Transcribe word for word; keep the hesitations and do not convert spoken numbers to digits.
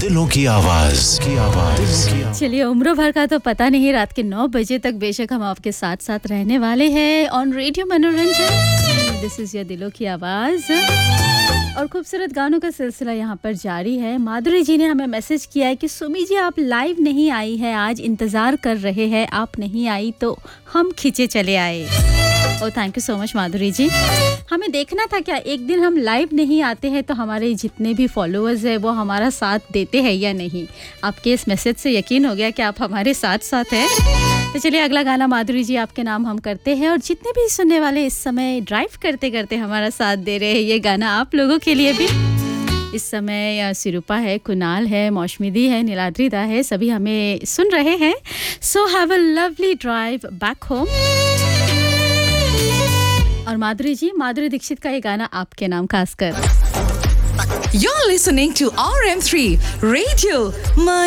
दिलों की आवाज की आवाज। चलिए, उम्र भर का तो पता नहीं, रात के नौ बजे तक बेशक हम आपके साथ साथ रहने वाले हैं ऑन रेडियो मनोरंजन। दिस इज योर दिलों की आवाज और खूबसूरत गानों का सिलसिला यहाँ पर जारी है। माधुरी जी ने हमें मैसेज किया है कि सुमी जी आप लाइव नहीं आई है, आज इंतज़ार कर रहे हैं, आप नहीं आई तो हम खींचे चले आए। ओ थैंक यू सो मच माधुरी जी। हमें देखना था क्या एक दिन हम लाइव नहीं आते हैं तो हमारे जितने भी फॉलोअर्स हैं वो हमारा साथ देते हैं या नहीं। आपके इस मैसेज से यकीन हो गया कि आप हमारे साथ साथ हैं। तो चलिए अगला गाना माधुरी जी आपके नाम हम करते हैं और जितने भी सुनने वाले इस समय ड्राइव करते करते हमारा साथ दे रहे हैं, ये गाना आप लोगों के लिए भी। इस समय सिरूपा है, कुणाल है, मौशमिदी है, नीलाद्रिदा है, सभी हमें सुन रहे हैं। So have a lovely drive back home. और माधुरी जी, माधुरी दीक्षित का ये गाना आपके नाम खासकर। You're listening to R M three Radio. My